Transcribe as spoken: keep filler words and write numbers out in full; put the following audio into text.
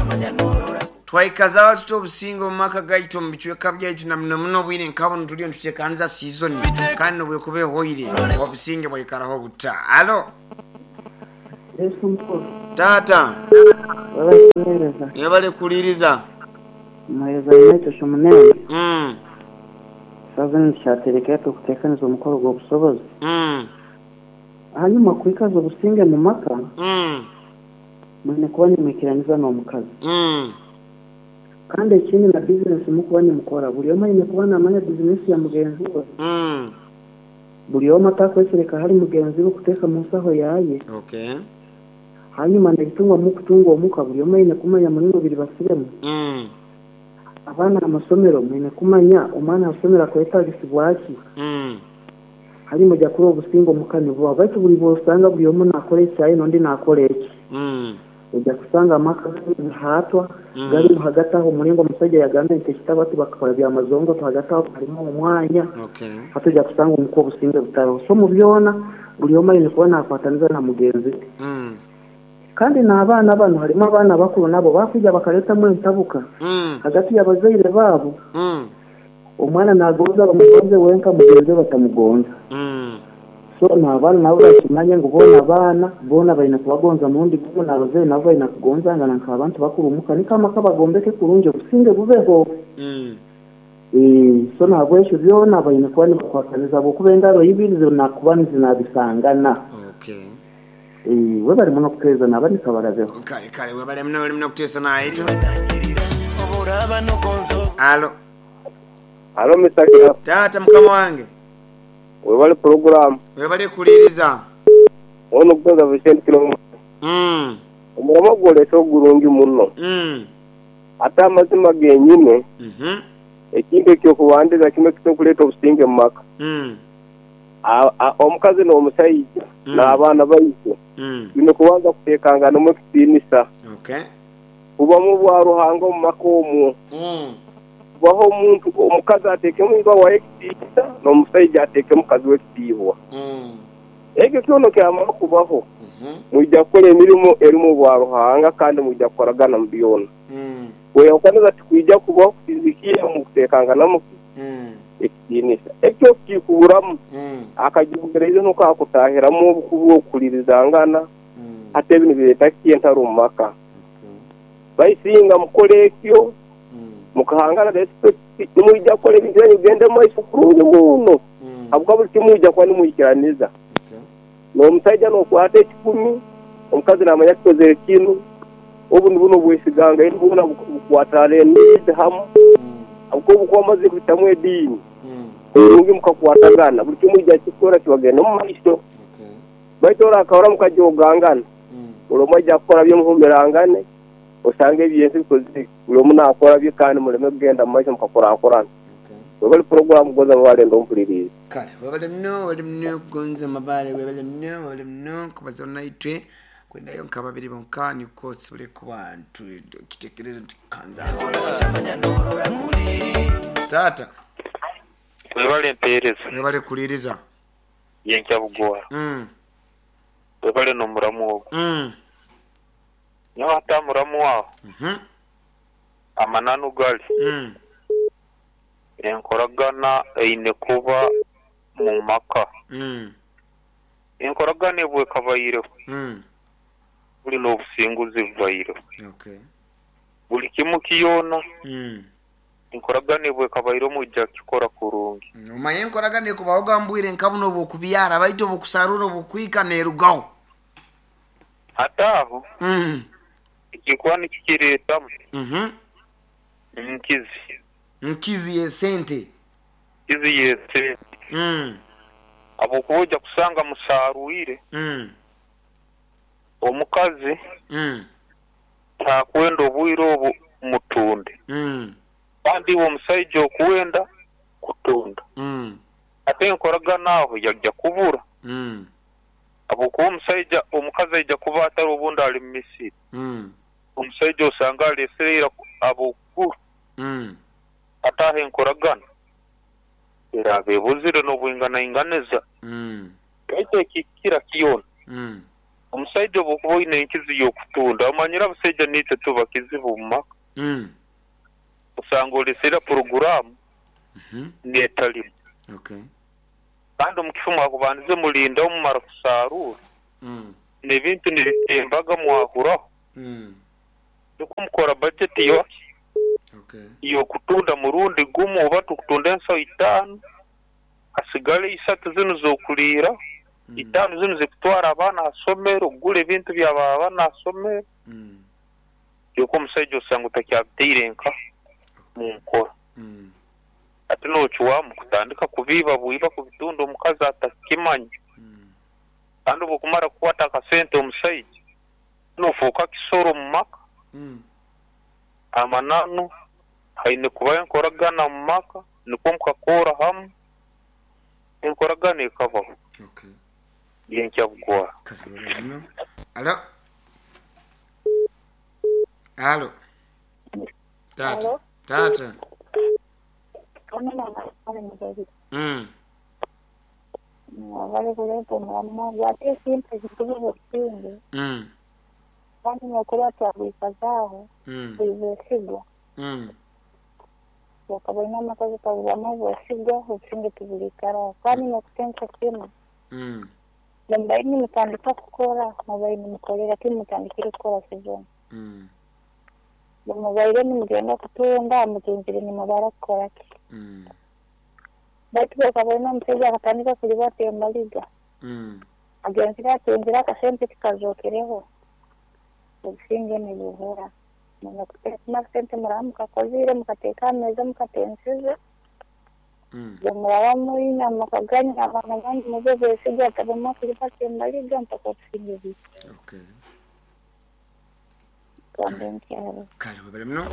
twaikazawo tuto obusingo mu maka gaito mu bichweka byaitu na muno muno bwire nkabona tuli ntutekanza season kandi nobwe kube hoire obusinge bwikaraho buta. Alo tata yabale kuliriza Mayeza yetu shumunene mm sazen shatereketo kutekaniza umukoro go busobozi mm hanyuma kwikaza obusinge mu maka mm mwene kubani mwikiraniza no mukazi mm kandi ikindi na business mukubani mukora buri yoma ine kubana amanya business ya mugenzi we mm buri yoma takwesereka hari mugenzi we kuteka musaho yaye. Okay. Hanyuma ndagitungwa mu kutungwa muka buri yoma ine kumanya muri no biri basiremo mm abana amasomero mwene kumanya umwana asomera ko etagisibwaki mm hari mu jakuro obusingo mukani bwo abaitu buri bosanga buri yoma nakore cyaye nondi nakore iki mm ujya kusanga amaka hatwa gari hagati aho muringo musajja yaganda nkishitaba ati bakora bya mazongo to hagati aho harimo umwanya. Okay. Hatujya kusanga umuko businge butaro so mubyona buri yoma ine kubona afataniza na mugenzi mm kandi na abana abantu harimo abana bakuru nabo bakujya bakareta mu ntabuka mm hagati y'abazaire babo mm umwana nagoza bamugonze wenka mugenzi batamugonza mm so na abana nabo bakimanye ngo bona abana bona bayina kubagonza mundi kuko nabazaire nabo bayina kugonza ngana nkabantu bakuru umuka ni kama kabagombeke kurunje businge bubeho mm eh so nabwo esho byona bayina kwani bakwakaniza bo kubengaro y'ibirizo nakubaniza nabisangana. Okay. Eh we bari muno kuteza nabani kabarazeho kale kale we bari muno bari muno kutesa naito. Alo Alo misakira tata mukama wange we wale program we bali kuliriza ono kutoza Vincent Kilo mm umuramo gole so gurungi muno mm ata amazima genyine mhm ekinde kyo kubandiza kimwe kitokuleta obusinge mu maka mm a omukazi no omusayija na abana bayise mm bino kubanza kutekanga no mukitinisa. Okay. Kuba mu bwa ruhango mu makomo mm baho umuntu omukazi ateke mu ngo wa ekitisa no omusayija ateke mukazi we kitibwa mm ege kyono kyama kubaho mhm mujja kole emirimo eri mu bwa ruhanga kandi mujja koragana mu byona mm we okanaza tukwijja kubaho fizikia mu kutekanga namu mm ekitinisa ekyo kikuramu mm akajugereza no kakutahiramu obukubu okulirizangana mm ate ebintu biretakiye ntari mu maka. Okay. Bayisinga mukole ekyo mm mukahangana respect nimujja kole ebintu byagende maiso kurungi muno mm abwo buli kimujja kwani muyikiraniza. Okay. No omusajja no kwata ekikumi omukazi namanya kukoze ekintu obu nibuno bwesiganga eri buna bukwatale ndize hamu mm abwo bukomaze kutamu edini mm kurungi mukakwatagana buli kimujja kikora kibagenda mu maiso. Okay. Baitora akawara mukajogangana mm ulomajja akora byo muhumirangane osange byensi bikoze ulomu nakora byo kandi muleme kugenda mu maiso mukakora akorana. Okay. Webali program goza mabale ndo mpuliriza kale webale mno webale mno gonza mabale webale mno webale mno kubaza naitwe kwenda yo nkababiri bonkani kotsi bule kubantu kitekerezo tukanza tata webale mpereza webale kuliriza yenja bugora mm webale no muramu mm nyawata muramu wao mhm amananu gali mm enkoragana eine kuba mu maka mm enkoragana ebwe kabayiro mm buli no businguzi bwayiro. Okay. Buli kimu kiyona mm enkoragana ebwe kabayiro mujja kikora kurungi umanye enkoragana kubaho gambwire nkabuno bokubiyara baito bokusarura bokwika nerugaho ataho mm ikikwani kikireta mhm nkizi nkizi yesente izi yese mm abo kuja kusanga musaruire mm omukazi mm takwenda obwiro obu mutunde mm kandi wo musaijo okuwenda kutunda mm ate enkoragana aho yajja kubura mm abo ko musaijo omukazi ajja kuba atari obunda ali misiri mm omusaijo osanga alesera abo ku mm atahe enkoragana era bebuzire no bwingana inganeza mm ete kikira kiyona mm Omusajja bw'okuba olina enkizi y'okutunda omanyira abasajja nite tuba kizibu mu maka. Mm. Osanga olesera poroguraamu Mhm. n'etalimu. Okay. Kandi omu kifu mwakubanize mulindaho mumara kusaaruura. Mm. N'ebintu nibitembaga mwahuraho. Mm. Nikwo mukora bajeti yo Okay. y'okutunda murundi gumu oba tukutunda ensaho itaano hasigale isatu zinu z'okuliira itaano zinu zikutwara abaana ha somero ogula ebintu byaba abaana ha somero Mm. yoko omusajja osanga otakyabitaire nka mu nkora. Mm. Ate n'okiwamu kutandika kubiiba bwiba kubitunda omukazi atakimanya. Mm. Kandi obu okumara kukwata akasente omusajja n'ofuuka kisoro mu maka. Mm. Amananu haine kuba enkoragana mu maka nikwo mukakoora hamu enkoragana ekabaho. Okay. Yenkya bugwara. Karibu no. Alo. Alo. Tata. Alo. Tata. Kama mama pale mzazi. Mm. Wale kule kwa mama wate simple zikuzo zingi. Mm. Kwani nakula taarifa zao Mm. zilizosigwa. Mm. Wakabaina makazi kwa wamavu wasigwa usinge tubulikara. Kwani nakutenka sima. Mm. Lambaini mutandika kukora mabaini mukolera lakini mutandikire kukora sivyo. Mm. Mubaire ni mugenda kutunga mutunzire ni mabara kukora ki. Mm. Batu wakabaina mteja akatandika kulibate embaliga. Mm. Agenzira atunzira akasente kikazokereho. Ubusinge nibuhura. Muna sente muramu kakozire mukateka ameza mukatensize. Mm. Muraba murina mukaganya abana bandi muze besiga atabamo kulibate embaliga mpaka tusinge biki. Okay. Kandi nkyaro. Karibu no.